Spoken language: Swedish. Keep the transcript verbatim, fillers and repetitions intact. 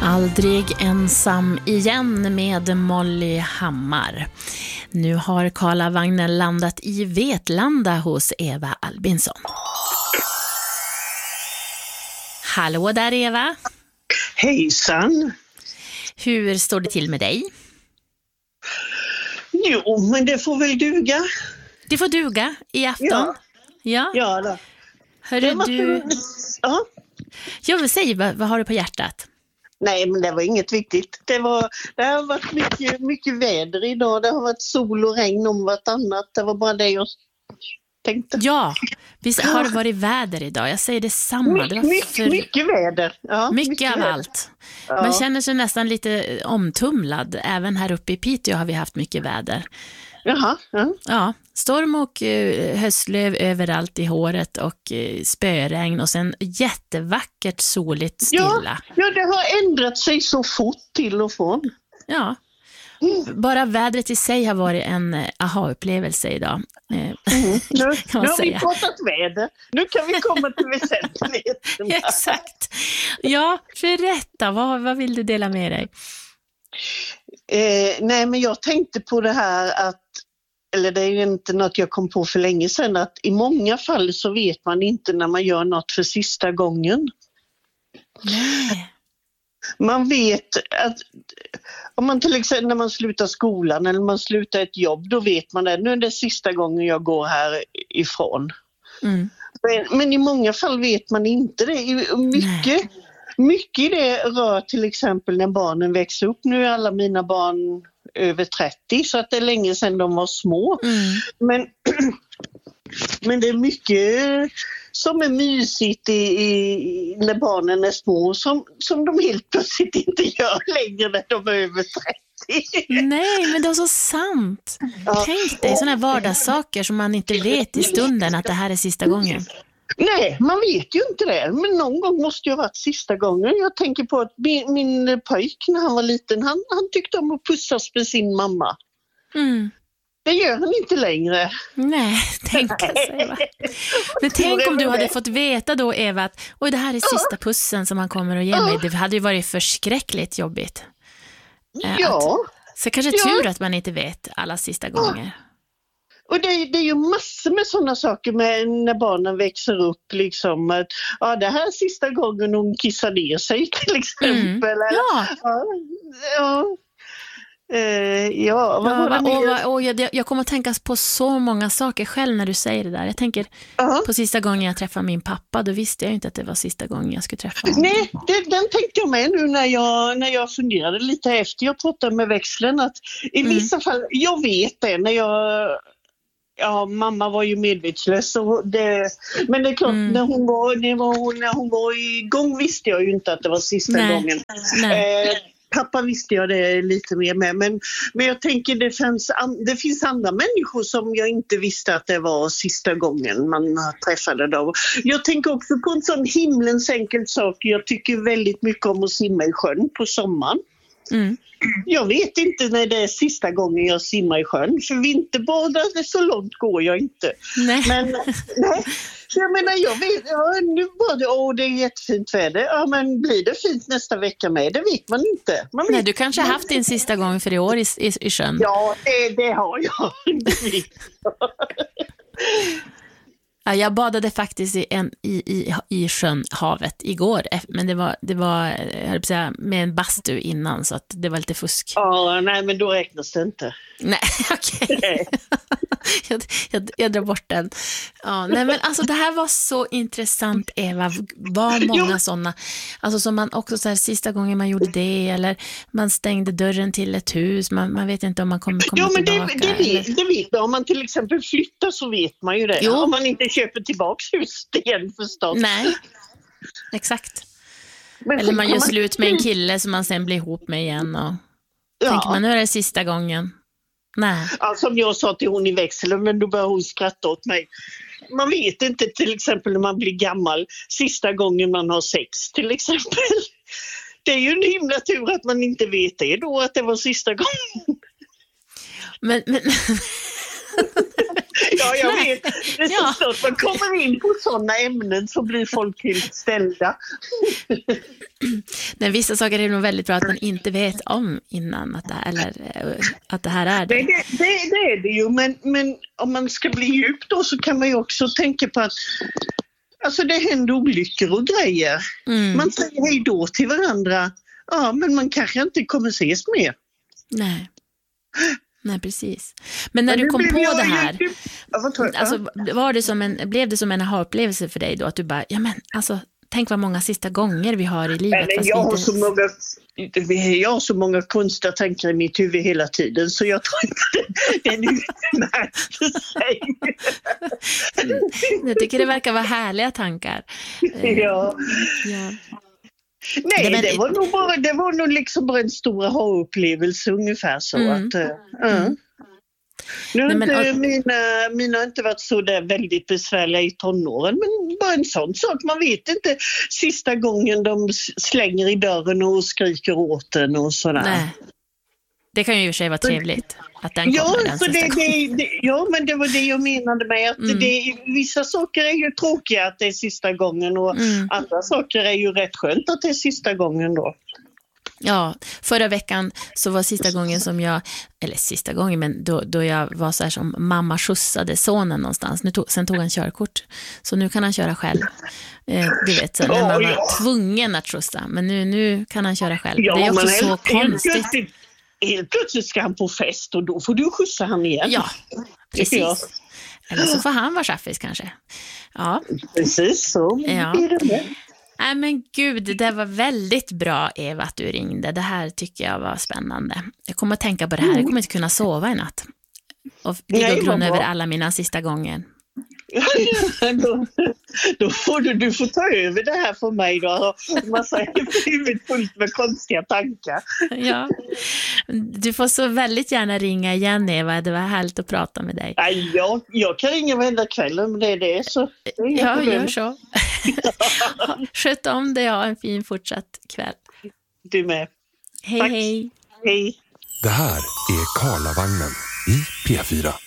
Aldrig ensam igen med Molly Hammar. Nu har Karlavagnen landat i Vetlanda hos Eva Albinsson. Hallå där Eva. Hejsan. Hur står det till med dig? Jo, men det får väl duga. Det får duga i afton. Ja. Ja. Ja då. Hörru var du. för... Ja. Jag vill säga, vad, vad har du på hjärtat? Nej, men det var inget viktigt. Det, var, det har varit mycket, mycket väder idag. Det har varit sol och regn om vartannat. Det var bara det jag tänkte. Ja, visst har det varit väder idag. Jag säger detsamma. Det var mycket, för... mycket väder. Ja, mycket, mycket av väder. allt. Ja. Man känner sig nästan lite omtumlad. Även här uppe i Piteå har vi haft mycket väder. Jaha, ja. Ja, storm och uh, höstlöv överallt i håret och uh, spöregn och sen jättevackert soligt stilla. Ja, ja, det har ändrat sig så fort till och från. Ja, bara vädret i sig har varit en uh, aha-upplevelse idag. Uh, Mm. Nu, nu har säga. vi pratat väder. Nu kan vi komma till väsentligheten. Exakt. Ja, berätta. Vad, vad vill du dela med dig? Eh, nej, men jag tänkte på det här att, eller det är ju inte något jag kom på för länge sedan, att i många fall så vet man inte när man gör något för sista gången. Nej. Man vet att om man till exempel när man slutar skolan eller man slutar ett jobb, då vet man det. Nu är det sista gången jag går härifrån. Mm. Men, men i många fall vet man inte det. Mycket, mycket i det rör till exempel när barnen växer upp. Nu är alla mina barn över trettio så att det är länge sedan de var små. Mm. Men, men det är mycket som är mysigt i, i, när barnen är små som, som de helt plötsligt inte gör längre när de är över trettio. Nej, men det är så sant. Ja. Tänk dig sådana här vardagssaker som man inte vet i stunden att det här är sista gången. Nej, man vet ju inte det. Men någon gång måste ju ha varit sista gången. Jag tänker på att min, min pojk när han var liten, han, han tyckte om att pussas med sin mamma. Mm. Det gör han inte längre. Nej, tänka sig va. Men tänk om du hade fått veta då Eva att oj, det här är sista pussen som han kommer att ge mig. Det hade ju varit förskräckligt jobbigt. Eh, Ja. Att, så kanske Ja. tur att man inte vet alla sista gånger. Och det är, det är ju massor med sådana saker med när barnen växer upp. Liksom, att, ja, det här är sista gången hon kissar ner sig till exempel. Mm. Eller, Ja. Ja, ja. Eh, ja, vad Ja, var det och, mer? och, och jag, jag kommer att tänka på så många saker själv när du säger det där. Jag tänker Ja. på sista gången jag träffade min pappa, då visste jag ju inte att det var sista gången jag skulle träffa honom. Nej, det, den tänkte jag med nu när jag, när jag funderade lite efter. Jag pratade med växeln att i Mm. vissa fall, jag vet det när jag, ja mamma var ju medvetslös. Och det, men det är klart, Mm. när, hon var, när, var, när hon var igång visste jag ju inte att det var sista Nej. gången. Nej. Eh, pappa visste jag det lite mer med. Men, men jag tänker det finns, an, det finns andra människor som jag inte visste att det var sista gången man träffade dem. Jag tänker också på en sån himlens enkel sak. Jag tycker väldigt mycket om att simma i sjön på sommaren. Mm. Jag vet inte när det är sista gången jag simmar i sjön. För vinterbadar, det så långt går jag inte. Nej. Men nej, så jag menar, jag vet, ja, nu var det, åh det är jättefint väder. Ja, men blir det fint nästa vecka med? Det vet man inte. Man vet. Nej, du kanske har haft din sista gång för i år i, i, i sjön. Ja, det, det har jag. Ja, jag badade faktiskt i, en, i, i, i sjön, havet, igår. Men det var, det var jag höll på att säga, med en bastu innan, så att det var lite fusk. Ja, nej men då räknas det inte. Nej, okej. jag, jag, jag drar bort den. Ja, nej, men alltså det här var så intressant, Eva. Vad många Jo. sådana. Alltså som man också så här, sista gången man gjorde det, eller man stängde dörren till ett hus. Man, man vet inte om man kommer komma Jo, men tillbaka. det, det, eller... vet, det vet man. Om man till exempel flyttar så vet man ju det. Jo. Om man inte köper tillbaks huset igen förstås. Nej, exakt. Men Eller så man kan gör slut med en kille som man sen blir ihop med igen och tänker man nu är det sista gången. Nej. Ja, som jag sa till hon i växeln, men då började hon skratta åt mig. Man vet inte till exempel när man blir gammal, sista gången man har sex till exempel. Det är ju en himla tur att man inte vet det då, att det var sista gången. Men, men... ja, jag vet. Det är så Ja. stort. Man kommer in på sådana ämnen så blir folk helt ställda. Men vissa saker är nog väldigt bra att man inte vet om innan att det, eller, att det här är det. Det, det, det, det är det ju, men, men om man ska bli djup då så kan man ju också tänka på att alltså det händer olyckor och grejer. Mm. Man säger hej då till varandra. Ja, men man kanske inte kommer ses mer. Nej. Nej, precis. Men när Men du nu kom blev på jag det ju- här, Ja, vad tror jag? alltså, var det som en, blev det som en aha-upplevelse för dig då? Att du bara, ja men alltså, tänk vad många sista gånger vi har i livet. Men fast jag, vi har inte så ens- många, jag har så många konstiga tankar i mitt huvud hela tiden så jag tror inte det är utmärkt att säga. Jag tycker det verkar vara härliga tankar. Eh, Ja. ja. Nej, Det- men- det var nog bara, det var nog liksom bara en stor aha-upplevelse ungefär så Mm. att, uh, uh. Nu har Nej, men- inte, mina, mina har inte varit så där väldigt besvärliga i tonåren, men bara en sån sak. Man vet inte sista gången de s- slänger i dörren och skriker åt den och sådär. Nej. Det kan ju i och för sig vara trevligt att den Ja, kommer den så sista det, gången. det, det, ja, men det var det jag menade med att Mm. det, vissa saker är ju tråkiga att det är sista gången och Mm. andra saker är ju rätt skönt att det är sista gången då. Ja, förra veckan så var sista gången som jag, eller sista gången, men då, då jag var så här som mamma skjutsade sonen någonstans. Nu tog, sen tog han körkort, så nu kan han köra själv. Eh, du vet, så när man Ja, var ja. tvungen att skjutsa, men nu, nu kan han köra själv. Ja, det är också men så helt, helt, konstigt. plötsligt, helt plötsligt ska han på fest och då får du skjutsa han igen. Ja, tycker jag. precis. Eller så får han vara chaffis kanske. Ja. Precis så Ja. blir det med. Nej men gud, det var väldigt bra Eva att du ringde. Det här tycker jag var spännande. Jag kommer att tänka på det här. Jag kommer inte kunna sova i natt. Och ligga Nej, och grunna vad bra. över alla mina sista gånger. då, då får du, du får ta över det här för mig då. Och massa huvudet fullt med konstiga tankar. Ja. Du får så väldigt gärna ringa igen Eva. Det var härligt att prata med dig. Nej, jag, jag kan ringa varenda kväll om det är det. Så det är inga Ja, problem. gör så. Sköt om dig och ha en fin fortsatt kväll. Du med. Hej, Tack. hej. Hej. Det här är Karlavagnen i P fyra.